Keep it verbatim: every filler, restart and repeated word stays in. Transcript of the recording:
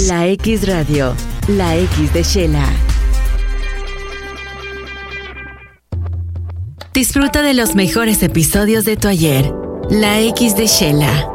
La X Radio, la X de Shela. Disfruta de los mejores episodios de tu ayer. La X de Shela.